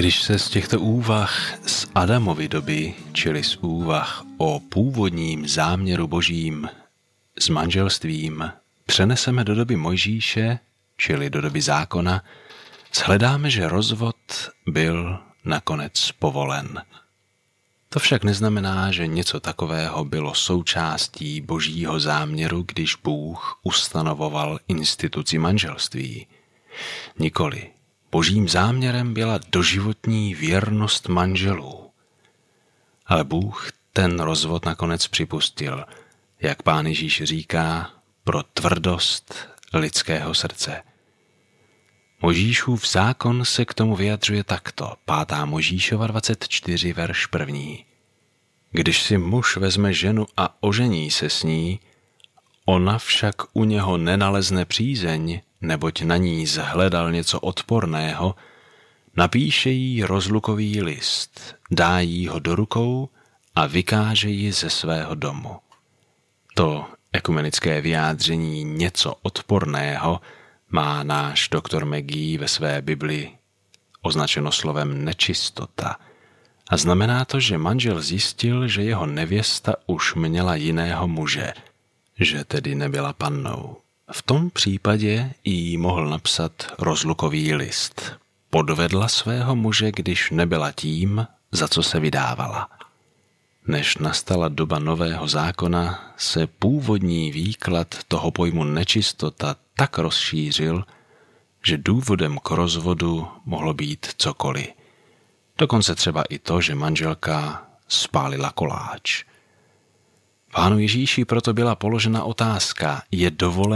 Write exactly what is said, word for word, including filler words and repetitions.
Když se z těchto úvah z Adamovy doby, čili z úvah o původním záměru božím s manželstvím, přeneseme do doby Mojžíše, čili do doby zákona, shledáme, že rozvod byl nakonec povolen. To však neznamená, že něco takového bylo součástí božího záměru, když Bůh ustanovoval instituci manželství. Nikoli. Božím záměrem byla doživotní věrnost manželů. Ale Bůh ten rozvod nakonec připustil, jak Pán Ježíš říká, pro tvrdost lidského srdce. Mojžíšův zákon se k tomu vyjadřuje takto, pátá Mojžíšova dvacet čtyři, verš první. Když si muž vezme ženu a ožení se s ní, ona však u něho nenalezne přízeň, neboť na ní zhledal něco odporného, napíše jí rozlukový list, dá jí ho do rukou a vykáže ji ze svého domu. To ekumenické vyjádření něco odporného má náš doktor McGee ve své Bibli označeno slovem nečistota. A znamená to, že manžel zjistil, že jeho nevěsta už měla jiného muže, že tedy nebyla pannou. V tom případě jí mohl napsat rozlukový list. Podvedla svého muže, když nebyla tím, za co se vydávala. Než nastala doba nového zákona, se původní výklad toho pojmu nečistota tak rozšířil, že důvodem k rozvodu mohlo být cokoliv. Dokonce třeba i to, že manželka spálila koláč. Pánu Ježíši proto byla položena otázka, je dovolené